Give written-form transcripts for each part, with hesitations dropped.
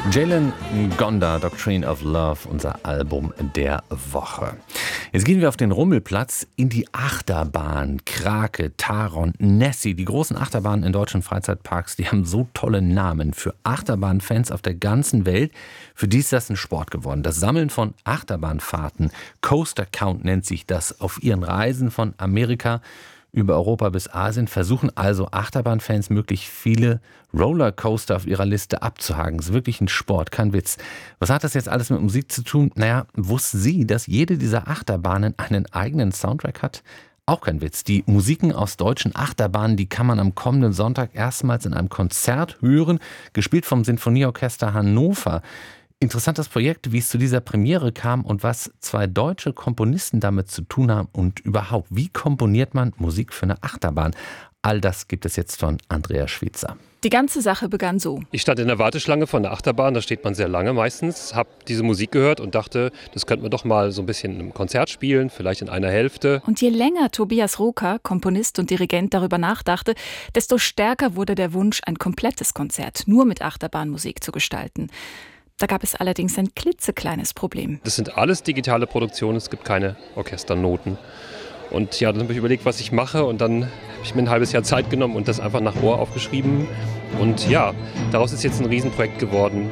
Jalen Ngonda, Doctrine of Love, unser Album der Woche. Jetzt gehen wir auf den Rummelplatz in die Achterbahn. Krake, Taron, Nessie, die großen Achterbahnen in deutschen Freizeitparks, die haben so tolle Namen für Achterbahnfans auf der ganzen Welt. Für die ist das ein Sport geworden. Das Sammeln von Achterbahnfahrten, Coaster Count nennt sich das, auf ihren Reisen von Amerika über Europa bis Asien versuchen also Achterbahnfans möglichst viele Rollercoaster auf ihrer Liste abzuhaken. Das ist wirklich ein Sport, kein Witz. Was hat das jetzt alles mit Musik zu tun? Naja, wussten Sie, dass jede dieser Achterbahnen einen eigenen Soundtrack hat? Auch kein Witz. Die Musiken aus deutschen Achterbahnen, die kann man am kommenden Sonntag erstmals in einem Konzert hören, gespielt vom Sinfonieorchester Hannover. Interessantes Projekt, wie es zu dieser Premiere kam und was zwei deutsche Komponisten damit zu tun haben und überhaupt, wie komponiert man Musik für eine Achterbahn? All das gibt es jetzt von Andreas Schweitzer. Die ganze Sache begann so. Ich stand in der Warteschlange von der Achterbahn, da steht man sehr lange meistens, habe diese Musik gehört und dachte, das könnte man doch mal so ein bisschen im Konzert spielen, vielleicht in einer Hälfte. Und je länger Tobias Roker, Komponist und Dirigent, darüber nachdachte, desto stärker wurde der Wunsch, ein komplettes Konzert nur mit Achterbahnmusik zu gestalten. Da gab es allerdings ein klitzekleines Problem. Das sind alles digitale Produktionen, es gibt keine Orchesternoten. Und ja, dann habe ich überlegt, was ich mache und dann habe ich mir ein halbes Jahr Zeit genommen und das einfach nach Ohr aufgeschrieben. Und ja, daraus ist jetzt ein Riesenprojekt geworden.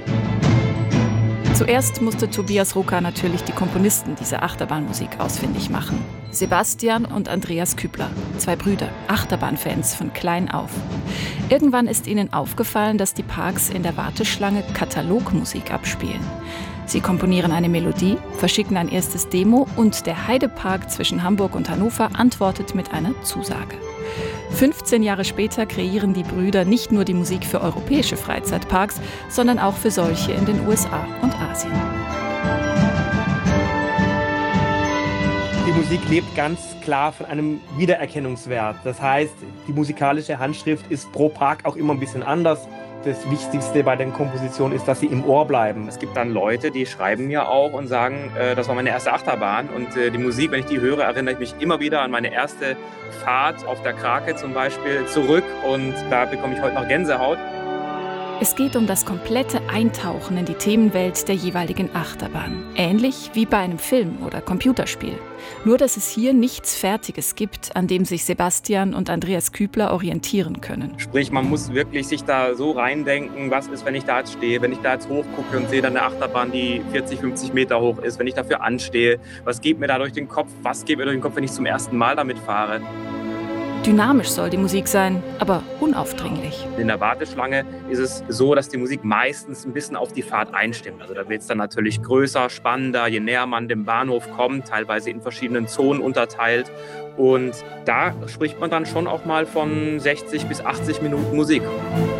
Zuerst musste Tobias Roker natürlich die Komponisten dieser Achterbahnmusik ausfindig machen. Sebastian und Andreas Kübler, zwei Brüder, Achterbahnfans von klein auf. Irgendwann ist ihnen aufgefallen, dass die Parks in der Warteschlange Katalogmusik abspielen. Sie komponieren eine Melodie, verschicken ein erstes Demo und der Heidepark zwischen Hamburg und Hannover antwortet mit einer Zusage. 15 Jahre später kreieren die Brüder nicht nur die Musik für europäische Freizeitparks, sondern auch für solche in den USA und Asien. Die Musik lebt ganz klar von einem Wiedererkennungswert. Das heißt, die musikalische Handschrift ist pro Park auch immer ein bisschen anders. Das Wichtigste bei den Kompositionen ist, dass sie im Ohr bleiben. Es gibt dann Leute, die schreiben mir auch und sagen, das war meine erste Achterbahn. Und die Musik, wenn ich die höre, erinnere ich mich immer wieder an meine erste Fahrt auf der Krake zum Beispiel zurück. Und da bekomme ich heute noch Gänsehaut. Es geht um das komplette Eintauchen in die Themenwelt der jeweiligen Achterbahn. Ähnlich wie bei einem Film oder Computerspiel. Nur, dass es hier nichts Fertiges gibt, an dem sich Sebastian und Andreas Kübler orientieren können. Sprich, man muss wirklich sich da so reindenken, was ist, wenn ich da jetzt stehe, wenn ich da jetzt hochgucke und sehe dann eine Achterbahn, die 40, 50 Meter hoch ist, wenn ich dafür anstehe, was geht mir da durch den Kopf, was geht mir durch den Kopf, wenn ich zum ersten Mal damit fahre. Dynamisch soll die Musik sein, aber unaufdringlich. In der Warteschlange ist es so, dass die Musik meistens ein bisschen auf die Fahrt einstimmt. Also da wird es dann natürlich größer, spannender, je näher man dem Bahnhof kommt, teilweise in verschiedenen Zonen unterteilt. Und da spricht man dann schon auch mal von 60 bis 80 Minuten Musik.